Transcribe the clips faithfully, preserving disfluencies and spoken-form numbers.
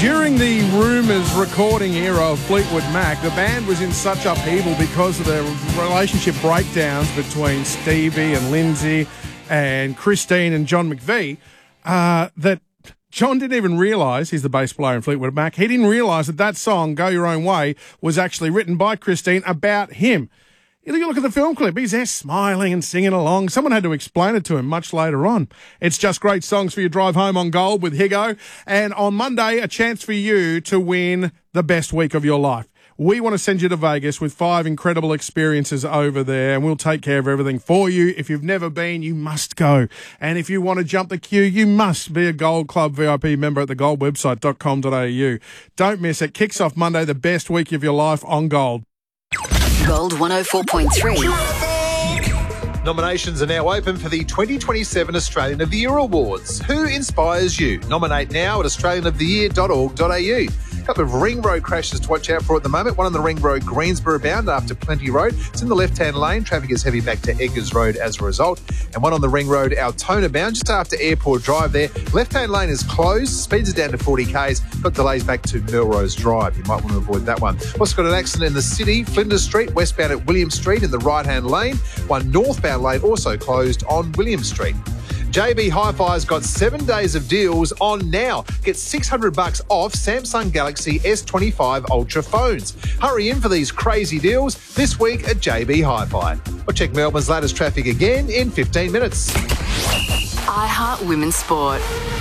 During the rumours recording era of Fleetwood Mac, the band was in such upheaval because of the relationship breakdowns between Stevie and Lindsay and Christine and John McVie uh, that John didn't even realise, he's the bass player in Fleetwood Mac, he didn't realise that that song, Go Your Own Way, was actually written by Christine about him. You look at the film clip, he's there smiling and singing along. Someone had to explain it to him much later on. It's just great songs for your drive home on Gold with Higo. And on Monday, a chance for you to win the best week of your life. We want to send you to Vegas with five incredible experiences over there, and we'll take care of everything for you. If you've never been, you must go. And if you want to jump the queue, you must be a Gold Club V I P member at the gold website dot com dot a u. Don't miss it. Kicks off Monday, the best week of your life on Gold. Gold one oh four point three. Nominations are now open for the twenty twenty-seven Australian of the Year Awards. Who inspires you? Nominate now at australian of the year dot org dot a u. A couple of ring road crashes to watch out for at the moment. One on the ring road Greensboro bound after Plenty Road. It's in the left-hand lane. Traffic is heavy back to Edgars Road as a result. And one on the ring road Altona bound just after Airport Drive there. Left-hand lane is closed. Speeds are down to forty k's. Got delays back to Melrose Drive. You might want to avoid that one. Also got an accident in the city. Flinders Street, westbound at William Street in the right-hand lane. One northbound lane also closed on William Street. J B Hi-Fi's got seven days of deals on now. Get six hundred bucks off Samsung Galaxy S twenty-five Ultra phones. Hurry in for these crazy deals this week at J B Hi-Fi. We'll check Melbourne's latest traffic again in fifteen minutes. iHeart Women's Sport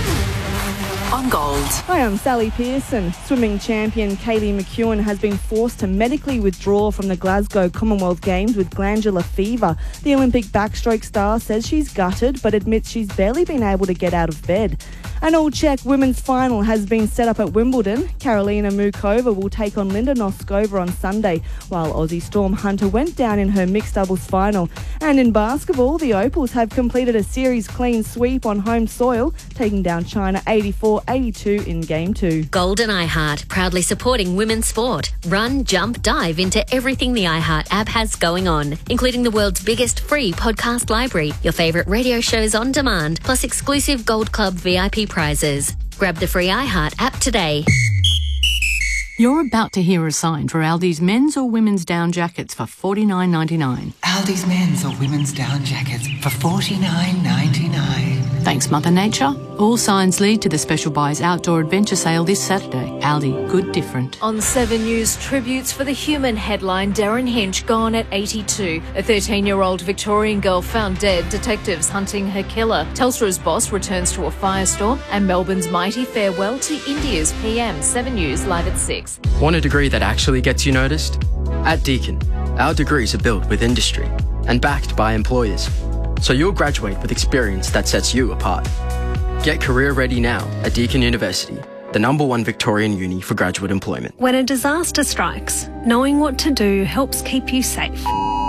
on Gold. Hi, I'm Sally Pearson. Swimming champion Kaylee McEwen has been forced to medically withdraw from the Glasgow Commonwealth Games with glandular fever. The Olympic backstroke star says she's gutted but admits she's barely been able to get out of bed. An all-Czech women's final has been set up at Wimbledon. Karolina Mukova will take on Linda Noskova on Sunday, while Aussie Storm Hunter went down in her mixed doubles final. And in basketball, the Opals have completed a series clean sweep on home soil, taking down China eighty-four eighty-two in Game two. Gold and iHeart, proudly supporting women's sport. Run, jump, dive into everything the iHeart app has going on, including the world's biggest free podcast library, your favourite radio shows on demand, plus exclusive Gold Club V I P prizes. Grab the free iHeart app today. You're about to hear a sign for Aldi's men's or women's down jackets for forty-nine ninety-nine. Aldi's men's or women's down jackets for forty-nine ninety-nine. Thanks, Mother Nature. All signs lead to the Special Buys Outdoor Adventure Sale this Saturday. Aldi, good different. On Seven News, tributes for the Human headline, Darren Hinch gone at eighty-two. A thirteen-year-old Victorian girl found dead, detectives hunting her killer. Telstra's boss returns to a firestorm, and Melbourne's mighty farewell to India's P M. Seven News live at six. Want a degree that actually gets you noticed? At Deakin, our degrees are built with industry and backed by employers, so you'll graduate with experience that sets you apart. Get career ready now at Deakin University, the number one Victorian uni for graduate employment. When a disaster strikes, knowing what to do helps keep you safe.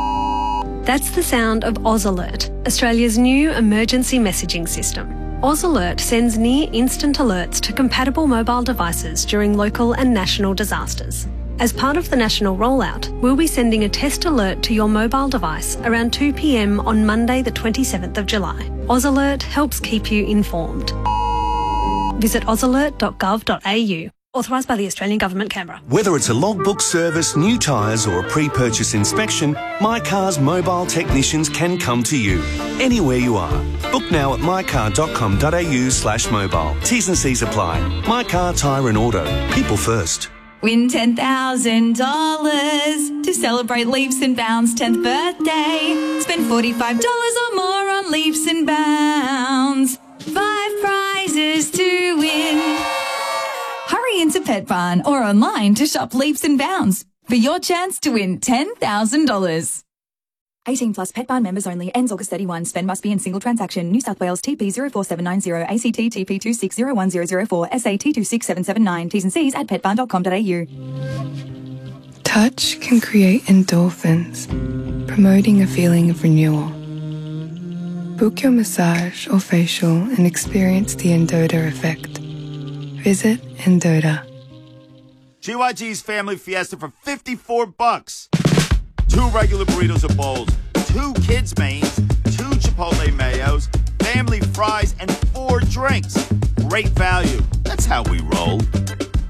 That's the sound of Oz Alert, Australia's new emergency messaging system. Oz Alert sends near-instant alerts to compatible mobile devices during local and national disasters. As part of the national rollout, we'll be sending a test alert to your mobile device around two p m on Monday the twenty-seventh of July. Oz Alert helps keep you informed. Visit oz alert dot gov dot a u. Authorised by the Australian Government, Canberra. Whether it's a logbook service, new tyres or a pre-purchase inspection, My Car's mobile technicians can come to you, anywhere you are. Book now at my car dot com dot a u slash mobile. T's and C's apply. My Car, Tyre and Auto. People first. Win ten thousand dollars to celebrate Leaps and Bounds' tenth birthday. Spend forty-five dollars or more on Leaps and Bounds. Five prizes to win. Hurry into Pet Barn or online to shop Leaps and Bounds for your chance to win ten thousand dollars. eighteen plus Pet Barn members only. Ends August thirty-first. Spend must be in single transaction. New South Wales T P zero four seven nine zero, A C T T P two six zero one zero zero four, S A T two six seven seven nine. T's and C's at pet barn dot com dot a u. Touch can create endorphins, promoting a feeling of renewal. Book your massage or facial and experience the Endota effect. Visit Endota. G Y G's Family Fiesta for fifty-four bucks. Two regular burritos or bowls, two kids' mains, two Chipotle mayos, family fries, and four drinks. Great value. That's how we roll.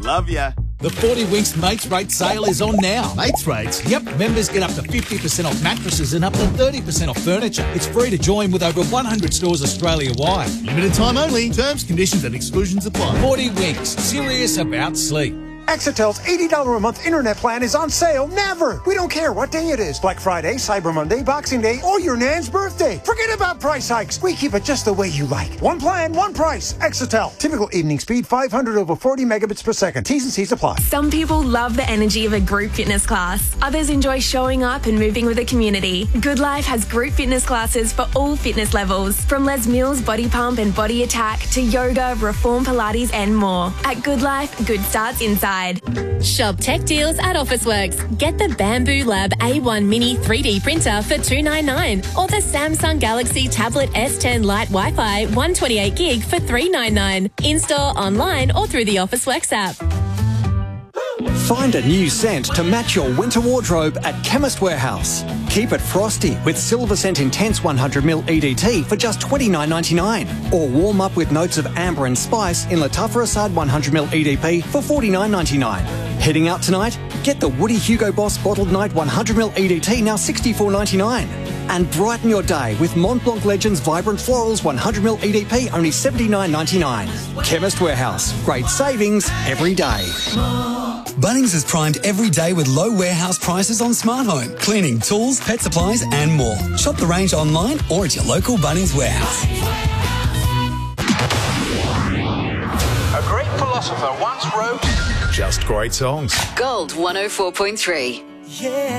Love ya. The forty Winks Mates Rate sale is on now. Mates Rates? Yep. Members get up to fifty percent off mattresses and up to thirty percent off furniture. It's free to join with over one hundred stores Australia-wide. Limited time only. Terms, conditions and exclusions apply. forty Winks. Serious about sleep. Exitel's eighty dollars a month internet plan is on sale never. We don't care what day it is. Black Friday, Cyber Monday, Boxing Day, or your nan's birthday. Forget about price hikes. We keep it just the way you like. One plan, one price. Exitel. Typical evening speed five hundred over forty megabits per second. T's and C's apply. Some people love the energy of a group fitness class. Others enjoy showing up and moving with a community. Good Life has group fitness classes for all fitness levels. From Les Mills Body Pump and Body Attack to yoga, Reform Pilates and more. At Good Life, good starts inside. Shop tech deals at Officeworks. Get the Bamboo Lab A one Mini three D printer for two hundred ninety-nine dollars or the Samsung Galaxy Tablet S ten Lite Wi-Fi one twenty-eight gig for three hundred ninety-nine dollars. In-store, online or through the Officeworks app. Find a new scent to match your winter wardrobe at Chemist Warehouse. Keep it frosty with Silver Scent Intense one hundred milliliter E D T for just twenty-nine ninety-nine. Or warm up with notes of amber and spice in Lattafa Assad one hundred milliliter E D P for forty-nine ninety-nine. Heading out tonight? Get the Woody Hugo Boss Bottled Night one hundred milliliter E D T now sixty-four ninety-nine. And brighten your day with Mont Blanc Legends Vibrant Florals one hundred milliliter E D P only seventy-nine ninety-nine. Chemist Warehouse. Great savings every day. Bunnings is primed every day with low warehouse prices on smart home, cleaning, tools, pet supplies and more. Shop the range online or at your local Bunnings warehouse. A great philosopher once wrote, just great songs. Gold one oh four point three. Yeah.